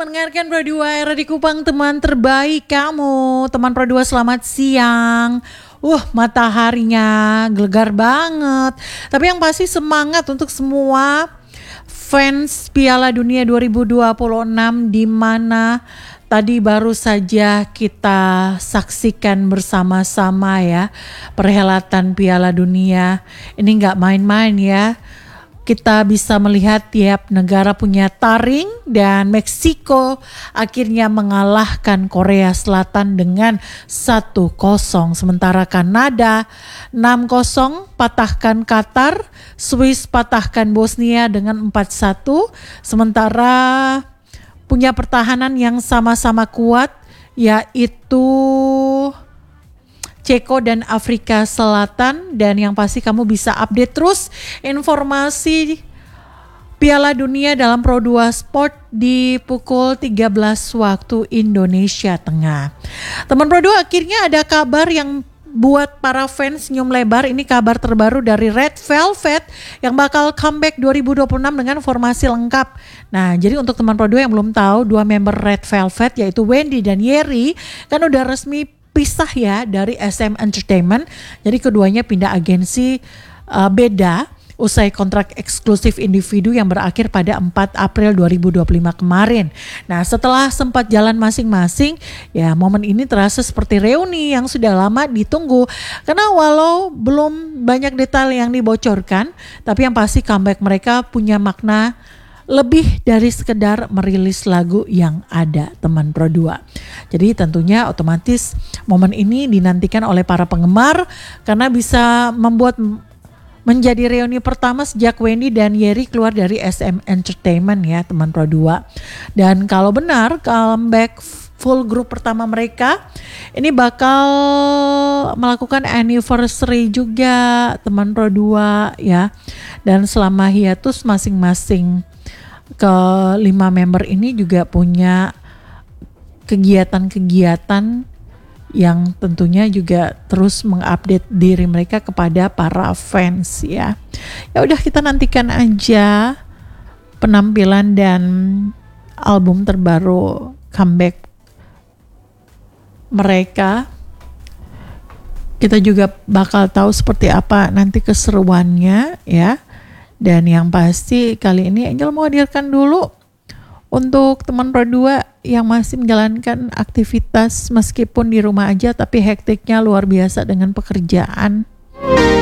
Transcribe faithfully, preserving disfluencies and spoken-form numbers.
mendengarkan Pro dua Era di Kupang, teman terbaik kamu. Teman Pro dua, selamat siang. Uh, mataharinya gelegar banget. Tapi yang pasti semangat untuk semua fans Piala Dunia dua ribu dua puluh enam, di mana tadi baru saja kita saksikan bersama-sama ya perhelatan Piala Dunia. Ini nggak main-main ya. Kita bisa melihat tiap negara punya taring, dan Meksiko akhirnya mengalahkan Korea Selatan dengan satu kosong. Sementara Kanada enam kosong patahkan Qatar, Swiss patahkan Bosnia dengan empat satu. Sementara punya pertahanan yang sama-sama kuat, yaitu Ceko dan Afrika Selatan. Dan yang pasti kamu bisa update terus informasi Piala Dunia dalam Pro dua Sport di pukul tiga belas waktu Indonesia Tengah. Teman Pro dua, akhirnya ada kabar yang buat para fans senyum lebar. Ini kabar terbaru dari Red Velvet yang bakal comeback dua ribu dua puluh enam dengan formasi lengkap. Nah, jadi untuk teman Pro dua yang belum tahu, dua member Red Velvet yaitu Wendy dan Yeri kan udah resmi pisah ya dari S M Entertainment. Jadi keduanya pindah agensi uh, beda usai kontrak eksklusif individu yang berakhir pada empat April dua ribu dua puluh lima kemarin. Nah, setelah sempat jalan masing-masing, ya momen ini terasa seperti reuni yang sudah lama ditunggu. Karena walau belum banyak detail yang dibocorkan, tapi yang pasti comeback mereka punya makna lebih dari sekedar merilis lagu yang ada, teman Pro dua. Jadi tentunya otomatis momen ini dinantikan oleh para penggemar karena bisa membuat menjadi reuni pertama sejak Wendy dan Yeri keluar dari S M Entertainment ya, teman Pro dua. Dan kalau benar comeback full grup pertama mereka ini bakal melakukan anniversary juga, teman Pro dua ya. Dan selama hiatus masing-masing kelima member ini juga punya kegiatan-kegiatan yang tentunya juga terus mengupdate diri mereka kepada para fans ya. Ya udah, kita nantikan aja penampilan dan album terbaru comeback mereka. Kita juga bakal tahu seperti apa nanti keseruannya ya. Dan yang pasti kali ini Angel mau hadirkan dulu untuk teman Pro dua yang masih menjalankan aktivitas meskipun di rumah aja, tapi hektiknya luar biasa dengan pekerjaan.